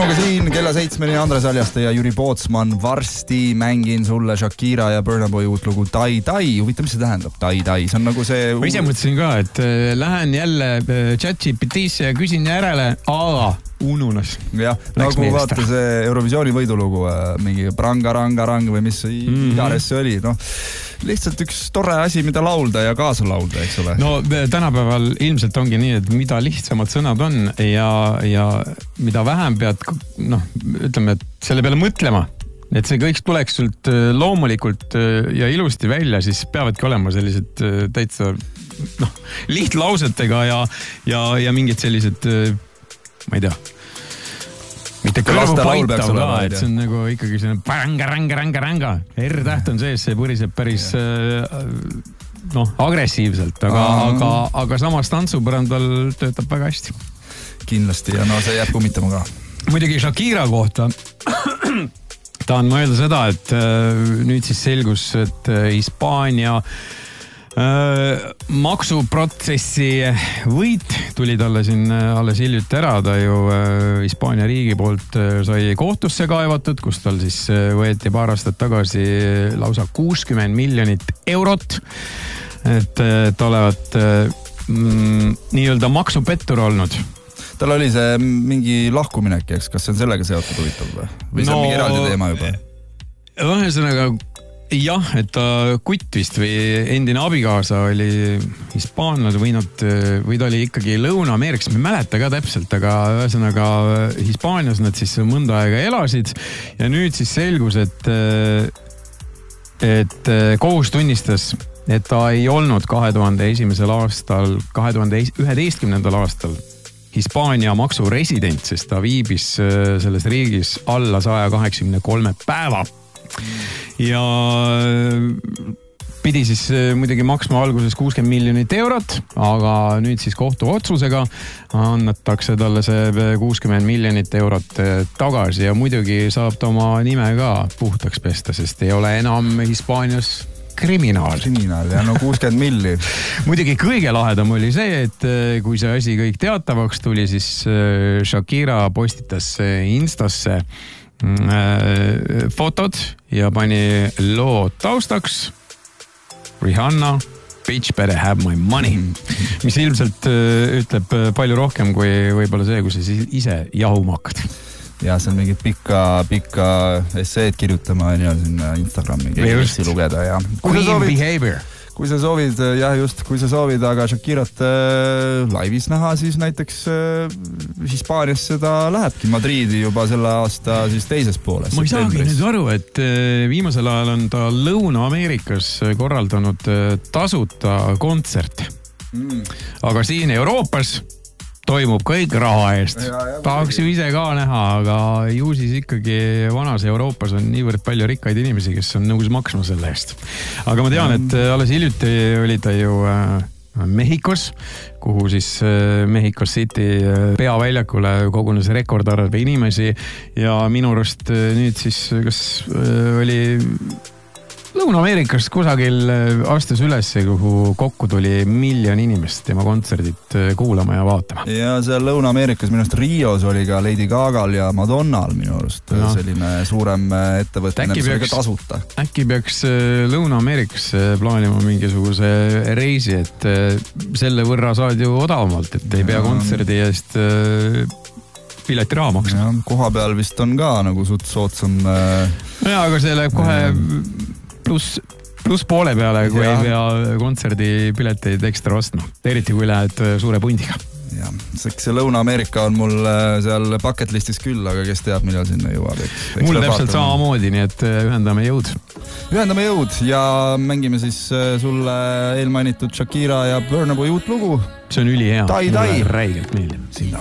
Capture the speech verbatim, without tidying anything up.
Aga siin kella seitsmeni Andres Aljaste ja Jüri Pootsman. Varsti mängin sulle Shakira ja Burna Boy uut lugu Tai Tai. Huvitav, mis see tähendab? Tai Tai. See on nagu see... Ma ise mõtlesin ka, et lähen jälle ChatGPTisse ja küsin järele. Aa, ununes. Jah, nagu vaata see Eurovisiooni võidulugu, mingi Branga, Ranga, Rang või mis mm-hmm. iganes see oli. No, lihtsalt üks tore asi, mida laulda ja kaasa laulda, eks ole. No tänapäeval ilmselt ongi nii, et mida lihtsamad sõnad on ja, ja mida vähem pead, noh, ütleme, et selle peale mõtlema, et see kõik tuleks sult loomulikult ja ilusti välja, siis peavadki olema sellised täitsa, noh, lihtlausetega ja, ja, ja mingid sellised, ma ei tea, mitte kõrvu paitav ka, et see on nagu ikkagi selline ranga, ranga, ranga, ranga. R-täht on sees, see põriseb päris noh, agressiivselt, aga, aga, aga samas tantsupõrandal töötab väga hästi. Kindlasti ja no see jääb kummitama ka. Muidugi Shakira kohta tahan mõelda seda, et nüüd siis selgus, et Hispaania maksuprotsessi võit tuli talle siin alles hiljuti ära, ta ju Hispaania riigi poolt sai kohtusse kaevatud, kus tal siis võeti paar aastat tagasi lausa kuuskümmend miljonit eurot, et ta olevat mm, nii-öelda maksupettur olnud. Tal oli see mingi lahkuminek, eks? Kas see on sellega seotud huvitav või? Või see on no, mingi eraldi teema juba? Ühesõnaga, jah, et ta kutt vist või endine abikaasa oli hispaanlad või, nad, või ta oli ikkagi Lõuna-Ameerikas, me ei mäleta ka täpselt, aga ühesõnaga Hispaanias nad siis mõnda aega elasid ja nüüd siis selgus, et, et kohus tunnistas, et ta ei olnud kahe tuhande esimesel aastal, kahe tuhande üheteistkümnendal aastal Hispaania maksuresident, sest ta viibis selles riigis alla saja kaheksakümne kolme päeva. Ja pidi siis muidugi maksma alguses kuuskümmend miljonit eurot, aga nüüd siis kohtu otsusega annatakse talle see kuuskümmend miljonit eurot tagasi ja muidugi saab ta oma nime ka puhtaks pesta, sest ei ole enam Hispaanias kriminaal. Kriminaal ja no kuuskümmend milli. Muidugi kõige lahedam oli see, et kui see asi kõik teatavaks tuli, siis Shakira postitas Instasse fotod ja pani loo taustaks Rihanna, bitch better have my money, mis ilmselt ütleb palju rohkem kui võib-olla see, kui sa ise jahuma hakkad. Ja see on mingit pikka, pikka esseed kirjutama ja sinna Instagrami keelisi lugeda. Ja Queen soovid, behavior. Kui sa soovid, jah just, kui sa soovid aga Shakirat äh, laivis näha, siis näiteks äh, Hispaanias seda lähebki Madriidi juba selle aasta siis teises pooles. Ma ei saagi nüüd aru, et äh, viimasel ajal on ta Lõuna-Ameerikas korraldanud äh, tasuta kontsert. Mm. Aga siin Euroopas toimub kõik raha eest. Tahaks ju ise ka näha, aga ju siis ikkagi vanas Euroopas on niivõrd palju rikkaid inimesi, kes on nõus maksma selle eest. Aga ma tean, et alles hiljuti oli ta ju Mehhikos, kuhu siis Mexico City peaväljakule kogunes rekordarv inimesi ja minu arust nüüd siis kas oli Lõuna-Ameerikas kusagil astus üles, kuhu kokku tuli miljon inimest tema kontserdit kuulama ja vaatama. Ja seal Lõuna-Ameerikas minu arust Rios oli ka Lady Gagal ja Madonnal minu arust no. selline suurem ettevõtmine, mis oli ka tasuta. Äkki peaks Lõuna-Ameerikas plaanima mingisuguse reisi, et selle võrra saad ju odavamalt, et ei pea kontserdi eest pileti raha maksma. Koha peal vist on ka nagu suht sootsam. Ja, aga see läheb kohe Plus, plus poole peale, kui ja. ei pea kontserdi pileteid ekstra ostma. Eriti kui lähed suure pundiga. Ja, see Lõuna-Ameerika on mul seal bucketlistis küll, aga kes teab, millal sinna jõuab. Mul täpselt samamoodi, nii et ühendame jõud. Ühendame jõud ja mängime siis sulle eelmainitud Shakira ja Burna Boy uut lugu. See on üli hea. Tai Tai. Räigelt meeldib.